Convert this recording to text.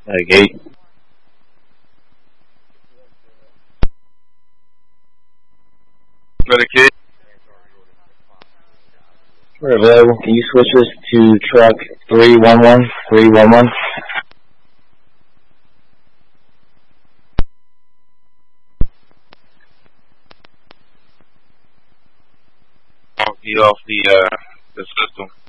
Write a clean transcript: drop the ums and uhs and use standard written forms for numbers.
Gate. Medicaid. We're available. Can you switch us to truck 311? 311? I'll be off the system.